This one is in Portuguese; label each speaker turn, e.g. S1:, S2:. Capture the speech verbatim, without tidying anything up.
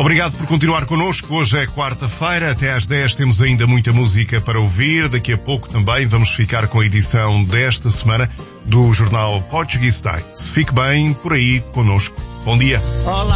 S1: Obrigado por continuar connosco. Hoje é quarta-feira, até às dez temos ainda muita música para ouvir. Daqui a pouco também vamos ficar com a edição desta semana do jornal Portuguese Times. Fique bem por aí connosco. Bom dia.
S2: Olá.